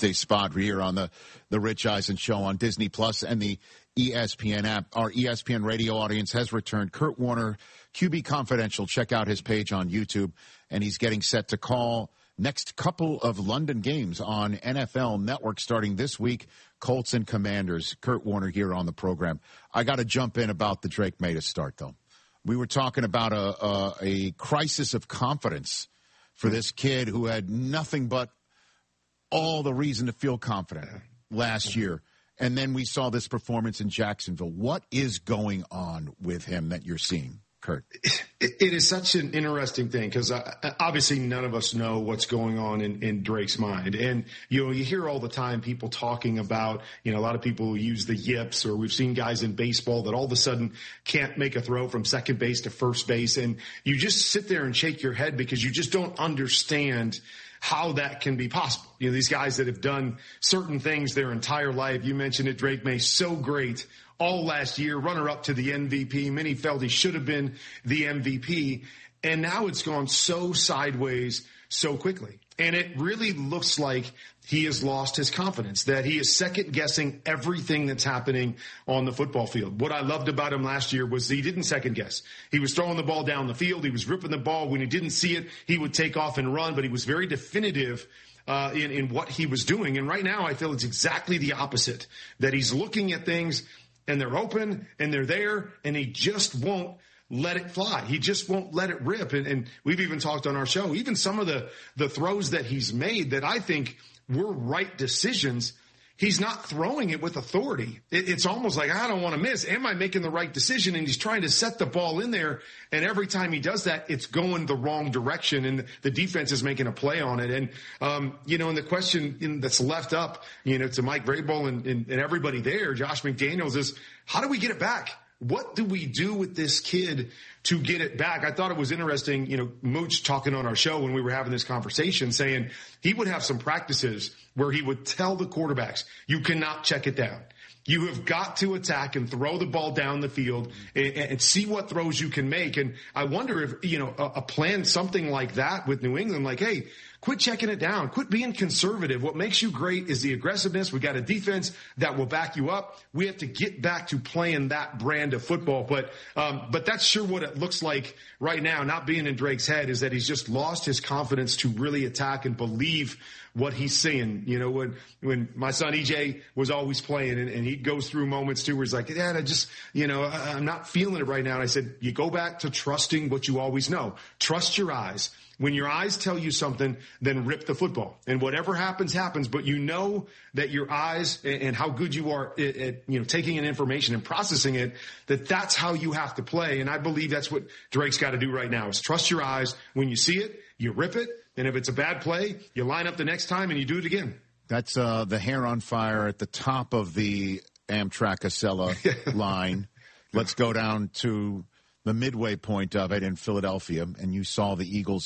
Wednesday spot here on the Rich Eisen Show on Disney Plus and the ESPN app. Our ESPN radio audience has returned. Kurt Warner, QB Confidential. Check out his page on YouTube. And he's getting set to call next couple of London games on NFL Network starting this week. Colts and Commanders. Kurt Warner here on the program. I got to jump in about the Drake Matus start, though. We were talking about a crisis of confidence for this kid who had nothing but all the reason to feel confident last year. And then we saw this performance in Jacksonville. What is going on with him that you're seeing, Kurt? It is such an interesting thing because obviously none of us know what's going on in Drake's mind. And, you hear all the time people talking about, a lot of people who use the yips, or we've seen guys in baseball that all of a sudden can't make a throw from second base to first base. And you just sit there and shake your head because you just don't understand how that can be possible. These guys that have done certain things their entire life. You mentioned it, Drake May, so great all last year, runner-up to the MVP. Many felt he should have been the MVP. And now it's gone so sideways so quickly. And it really looks like he has lost his confidence, that he is second-guessing everything that's happening on the football field. What I loved about him last year was he didn't second-guess. He was throwing the ball down the field. He was ripping the ball. When he didn't see it, he would take off and run, but he was very definitive in what he was doing. And right now I feel it's exactly the opposite, that he's looking at things and they're open and they're there and he just won't let it fly. He just won't let it rip. And we've even talked on our show, even some of the throws that he's made that I think were right decisions, he's not throwing it with authority. It's almost like, I don't want to miss. Am I making the right decision? And he's trying to set the ball in there. And every time he does that, it's going the wrong direction. And the defense is making a play on it. And, and the question that's left up, to Mike Vrabel and everybody there, Josh McDaniels, is how do we get it back? What do we do with this kid to get it back? I thought it was interesting, Mooch talking on our show when we were having this conversation, saying he would have some practices where he would tell the quarterbacks, you cannot check it down. You have got to attack and throw the ball down the field and see what throws you can make. And I wonder if, a plan, something like that with New England, like, hey, quit checking it down. Quit being conservative. What makes you great is the aggressiveness. We got a defense that will back you up. We have to get back to playing that brand of football. But that's sure what it looks like right now, not being in Drake's head, is that he's just lost his confidence to really attack and believe what he's seeing. When my son EJ was always playing and he goes through moments too where he's like, Dad, I'm not feeling it right now. And I said, you go back to trusting what you always know. Trust your eyes. When your eyes tell you something, then rip the football. And whatever happens, happens. But you know that your eyes and how good you are at taking in information and processing it, that's how you have to play. And I believe that's what Drake's got to do right now, is trust your eyes. When you see it, you rip it. And if it's a bad play, you line up the next time and you do it again. That's the hair on fire at the top of the Amtrak Acela line. Let's go down to the midway point of it in Philadelphia. And you saw the Eagles